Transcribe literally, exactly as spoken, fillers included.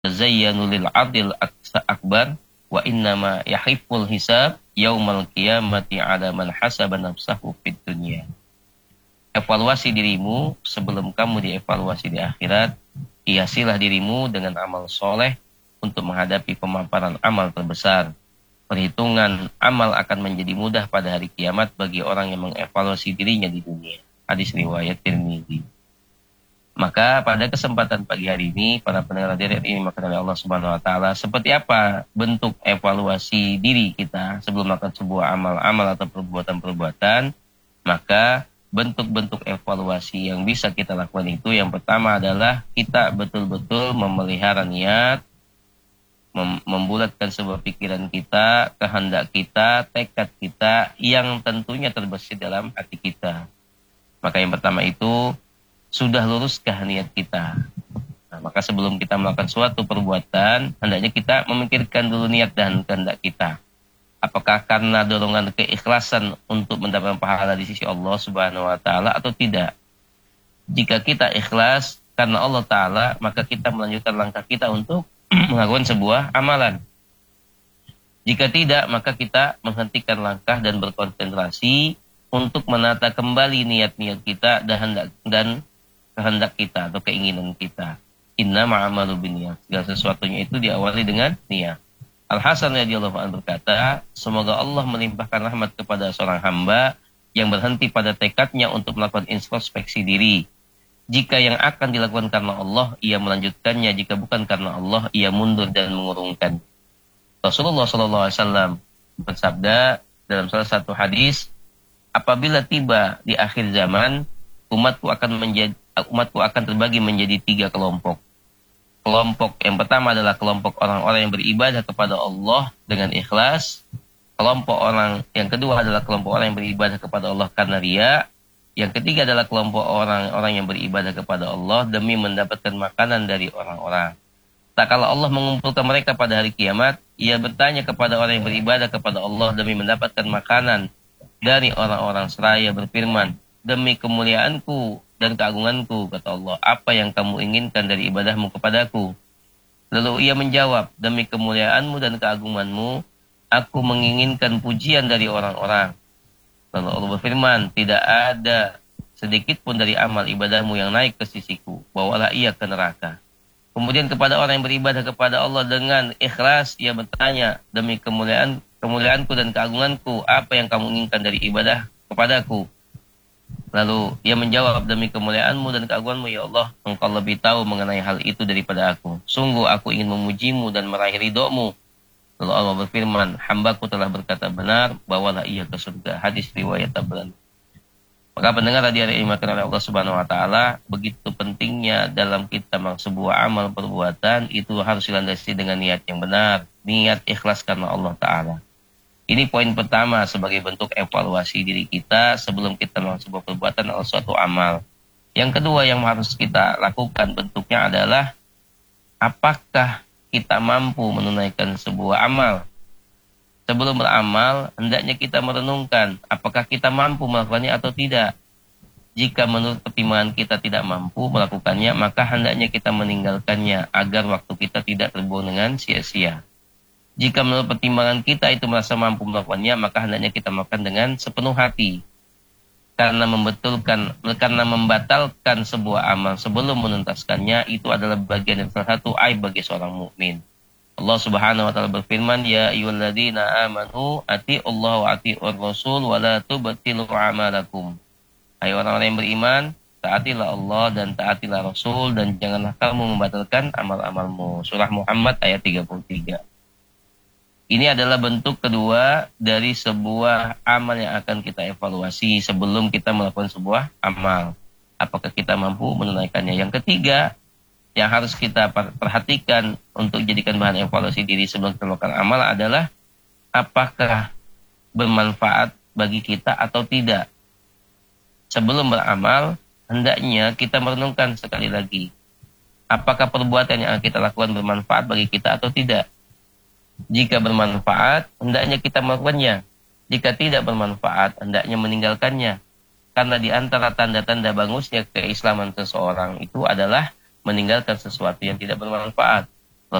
zayyanu lil adil akbar wa innama yahifful hisab yaumal qiyamati ala man hasaba nafsahu fid dunya. Evaluasi dirimu sebelum kamu dievaluasi di akhirat. Hiasilah dirimu dengan amal soleh untuk menghadapi pemaparan amal terbesar. Perhitungan amal akan menjadi mudah pada hari kiamat bagi orang yang mengevaluasi dirinya di dunia. Hadis riwayat Tirmidzi. Maka pada kesempatan pagi hari ini, para pendengar radio ini maka oleh Allah Subhanahu Wa Taala, seperti apa bentuk evaluasi diri kita sebelum melakukan sebuah amal-amal atau perbuatan-perbuatan? Maka bentuk-bentuk evaluasi yang bisa kita lakukan itu, yang pertama adalah kita betul-betul memelihara niat, mem- membulatkan sebuah pikiran kita, kehendak kita, tekad kita yang tentunya terbesit dalam hati kita. Maka yang pertama itu, sudah luruskah niat kita? Nah, maka sebelum kita melakukan suatu perbuatan, hendaknya kita memikirkan dulu niat dan kehendak kita. Apakah karena dorongan keikhlasan untuk mendapatkan pahala di sisi Allah Subhanahu Wa Taala atau tidak? Jika kita ikhlas karena Allah Taala, maka kita melanjutkan langkah kita untuk melakukan sebuah amalan. Jika tidak, maka kita menghentikan langkah dan berkonsentrasi untuk menata kembali niat-niat kita dan hendak dan kehendak kita atau keinginan kita. Inna ma'amalu binniyat. Segala sesuatunya itu diawali dengan niat. Al-Hasan radhiyallahu anhu berkata, semoga Allah melimpahkan rahmat kepada seorang hamba yang berhenti pada tekadnya untuk melakukan introspeksi diri. Jika yang akan dilakukan karena Allah, ia melanjutkannya. Jika bukan karena Allah, ia mundur dan mengurungkan. Rasulullah shallallahu alaihi wasallam bersabda dalam salah satu hadis, apabila tiba di akhir zaman, umatku akan menjadi umatku akan terbagi menjadi tiga kelompok. Kelompok yang pertama adalah kelompok orang-orang yang beribadah kepada Allah dengan ikhlas. Kelompok orang yang kedua adalah kelompok orang yang beribadah kepada Allah karena riya. Yang ketiga adalah kelompok orang-orang yang beribadah kepada Allah demi mendapatkan makanan dari orang-orang. Tak kala Allah mengumpulkan mereka pada hari kiamat, ia bertanya kepada orang yang beribadah kepada Allah demi mendapatkan makanan dari orang-orang seraya berfirman, demi kemuliaanku dan keagunganku, kata Allah, apa yang kamu inginkan dari ibadahmu kepadaku? Lalu ia menjawab, demi kemuliaanmu dan keagunganmu, aku menginginkan pujian dari orang-orang. Lalu Allah berfirman, tidak ada sedikit pun dari amal ibadahmu yang naik ke sisiku, bawalah ia ke neraka. Kemudian kepada orang yang beribadah kepada Allah dengan ikhlas, ia bertanya, demi kemuliaan kemuliaanku dan keagunganku, apa yang kamu inginkan dari ibadah kepadaku? Lalu ia menjawab, demi kemuliaanmu dan keagunganmu ya Allah, engkau lebih tahu mengenai hal itu daripada aku. Sungguh aku ingin memujimu dan meraih ridhomu. Lalu Allah berfirman, hambaku telah berkata benar, bawalah ia ke surga. Hadis riwayat Tabrani. Maka pendengar radio yang dimuliakan oleh Allah Subhanahu Wa Taala, begitu pentingnya dalam kita melakukan sebuah amal perbuatan itu harus dilandasi dengan niat yang benar, niat ikhlas karena Allah Taala. Ini poin pertama sebagai bentuk evaluasi diri kita sebelum kita melakukan sebuah perbuatan atau suatu amal. Yang kedua yang harus kita lakukan bentuknya adalah apakah kita mampu menunaikan sebuah amal. Sebelum beramal, hendaknya kita merenungkan apakah kita mampu melakukannya atau tidak. Jika menurut pertimbangan kita tidak mampu melakukannya, maka hendaknya kita meninggalkannya agar waktu kita tidak terbuang dengan sia-sia. Jika menurut pertimbangan kita itu merasa mampu melakukannya, maka hendaknya kita melakukan dengan sepenuh hati. Karena membetulkan, karena membatalkan sebuah amal sebelum menuntaskannya, itu adalah bagian dari salah satu aib bagi seorang mukmin. Allah Subhanahu Wa Taala berfirman, ya ayyuhalladzina amanu atii'ullaha wa atii'ur rasul wa la tubtilu a'malakum. Hai orang-orang yang beriman, taatilah Allah dan taatilah Rasul dan janganlah kamu membatalkan amal-amalmu. Surah Muhammad ayat tiga puluh tiga. Ini adalah bentuk kedua dari sebuah amal yang akan kita evaluasi sebelum kita melakukan sebuah amal. Apakah kita mampu menunaikannya? Yang ketiga, yang harus kita perhatikan untuk jadikan bahan evaluasi diri sebelum kita melakukan amal adalah apakah bermanfaat bagi kita atau tidak. Sebelum beramal, hendaknya kita merenungkan sekali lagi. Apakah perbuatan yang kita lakukan bermanfaat bagi kita atau tidak? Jika bermanfaat, hendaknya kita melakukannya. Jika tidak bermanfaat, hendaknya meninggalkannya. Karena di antara tanda-tanda bagusnya keislaman seseorang itu adalah meninggalkan sesuatu yang tidak bermanfaat.